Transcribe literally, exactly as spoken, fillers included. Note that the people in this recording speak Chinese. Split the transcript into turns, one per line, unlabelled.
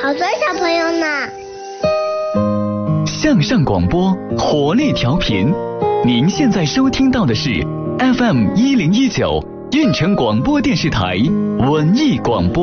好多小朋友呢。
向上广播，活力调频。您现在收听到的是 F M 一零一九运城广播电视台文艺广播。